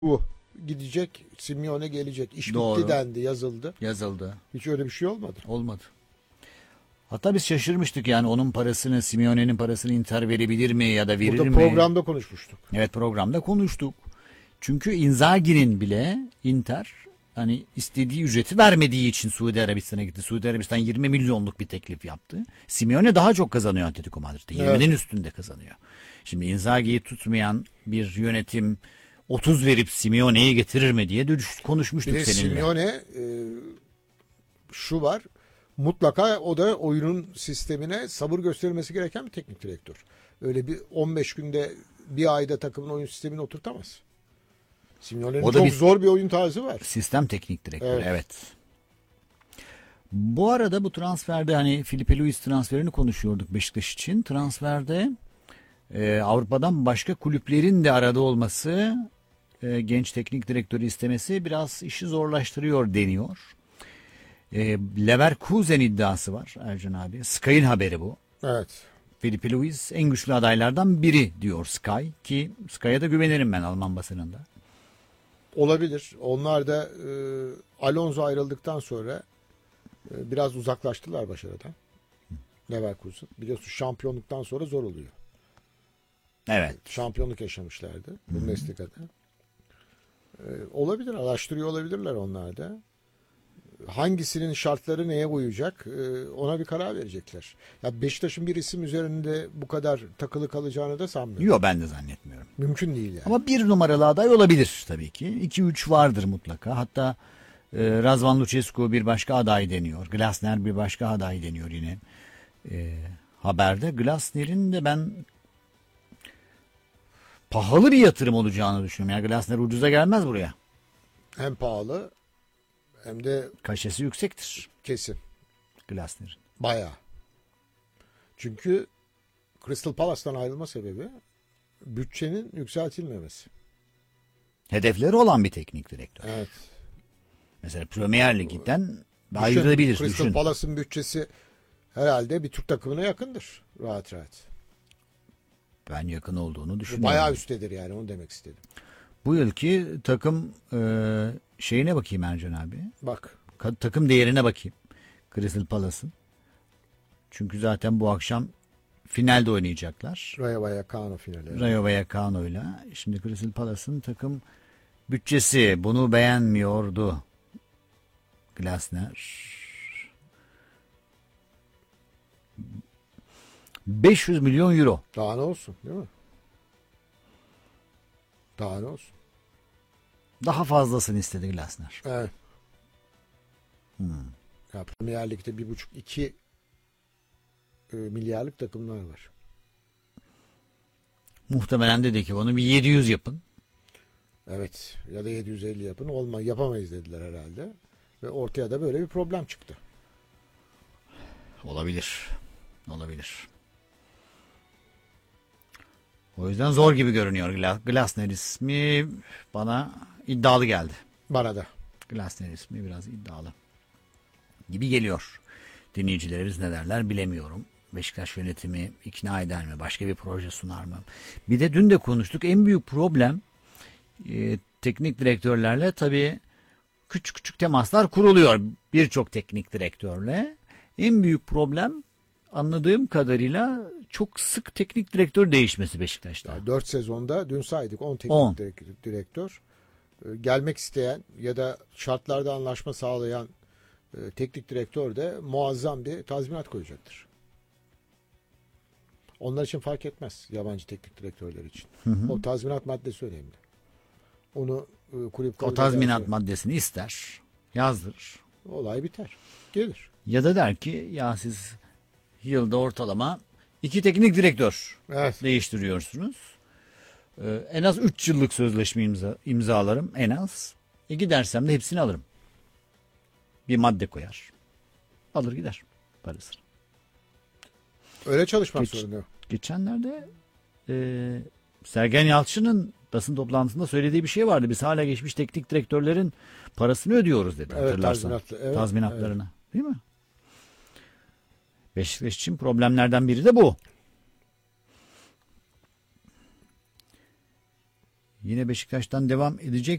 Bu gidecek, Simeone gelecek. İş Doğru. bitti dendi, yazıldı. Yazıldı. Hiç öyle bir şey olmadı. Olmadı. Hatta biz şaşırmıştık yani onun parasını, Simeone'nin parasını Inter verebilir mi ya da verir Burada mi? programda konuşmuştuk. Evet, programda konuştuk. Çünkü Inzaghi'nin bile Inter hani istediği ücreti vermediği için Suudi Arabistan'a gitti. Suudi Arabistan 20 milyonluk bir teklif yaptı. Simeone daha çok kazanıyor Atletico Madrid'de. 20'nin üstünde kazanıyor. Şimdi Inzaghi'yi tutmayan bir yönetim 30 verip Simeone'yi getirir mi diye konuşmuştuk Bir de seninle. Simeone şu var. Mutlaka o da oyunun sistemine sabır göstermesi gereken bir teknik direktör. Öyle bir 15 günde, bir ayda takımın oyun sistemini oturtamaz. Simeone'nin çok zor bir oyun tarzı var. Sistem teknik direktörü, evet. Bu arada bu transferde hani Filipe Luis transferini konuşuyorduk Beşiktaş için. Transferde Avrupa'dan başka kulüplerin de arada olması, genç teknik direktörü istemesi biraz işi zorlaştırıyor deniyor. Leverkusen iddiası var Ercan abi. Sky'ın haberi bu. Evet. Filipe Luis en güçlü adaylardan biri diyor Sky, ki Sky'a da güvenirim ben Alman basınında. Olabilir. Onlar da Alonso ayrıldıktan sonra biraz uzaklaştılar başarıdan. Leverkusen. Biliyorsun şampiyonluktan sonra zor oluyor. Evet. Şampiyonluk yaşamışlardı Bundesliga'da. Olabilir. Araştırıyor olabilirler onlar da. Hangisinin şartları neye uyacak ona bir karar verecekler. Ya Beşiktaş'ın bir isim üzerinde bu kadar takılı kalacağını da sanmıyorum. Yok, ben de zannetmiyorum. Mümkün değil yani. Ama bir numaralı aday olabilir tabii ki. 2-3 vardır mutlaka. Hatta Razvan Lucescu bir başka aday deniyor. Glasner bir başka aday deniyor yine haberde. Glasner'in de ben pahalı bir yatırım olacağını düşünüyorum. Yani Glasner ucuza gelmez buraya. Hem pahalı hem de Kaşesi yüksektir kesin. Glasner'in. Bayağı. Çünkü Crystal Palace'tan ayrılma sebebi bütçenin yükseltilmemesi. Hedefleri olan bir teknik direktör. Evet. Mesela Premier Lig'den ayrılabilir. Crystal Palace'ın bütçesi herhalde bir Türk takımına yakındır. Rahat rahat. Ben yakın olduğunu düşünüyorum. Bayağı üsttedir yani, onu demek istedim. Bu yılki takım şeyine bakayım Ercan abi. Bak. Takım değerine bakayım. Crystal Palace'ın. Çünkü zaten bu akşam finalde oynayacaklar. Rayo Vallecano finali. Rayo Vallecano'yla. Şimdi Crystal Palace'ın takım bütçesi bunu beğenmiyordu Glasner. 500 milyon euro. Daha ne olsun, değil mi? Daha ne olsun? Daha fazlasını istedi Glasner. Evet. Ya Premier Lig'de 1,5-2 milyarlık takımlar var. Muhtemelen dedi ki bunu bir 700 yapın. Evet. Ya da 750 yapın. Yapamayız dediler herhalde. Ve ortaya da böyle bir problem çıktı. Olabilir. Olabilir. O yüzden zor gibi görünüyor. Glasner ismi bana iddialı geldi. Bana da. Glasner ismi biraz iddialı gibi geliyor. Dinleyicilerimiz ne derler bilemiyorum. Beşiktaş yönetimi ikna eder mi? Başka bir proje sunar mı? Bir de dün de konuştuk. En büyük problem teknik direktörlerle tabii küçük küçük temaslar kuruluyor. Birçok teknik direktörle. En büyük problem anladığım kadarıyla çok sık teknik direktör değişmesi Beşiktaş'ta. Yani 4 sezonda dün saydık 10 teknik direktör. Gelmek isteyen ya da şartlarda anlaşma sağlayan teknik direktör de muazzam bir tazminat koyacaktır. Onlar için fark etmez, yabancı teknik direktörler için. O tazminat maddesi önemli. Onu kulüp o tazminat maddesini ister, yazdırır. Olay biter. Gelir. Ya da der ki ya siz yılda ortalama 2 teknik direktör değiştiriyorsunuz. En az 3 yıllık sözleşme imzalarım en az. Gidersem de hepsini alırım. Bir madde koyar. Alır gider parasını. Öyle çalışmak zorunda. Geçenlerde Sergen Yalçın'ın basın toplantısında söylediği bir şey vardı. Biz hala geçmiş teknik direktörlerin parasını ödüyoruz dedi. Evet, tazminatlarını. Evet. Değil mi? Beşiktaş için problemlerden biri de bu. Yine Beşiktaş'tan devam edecek.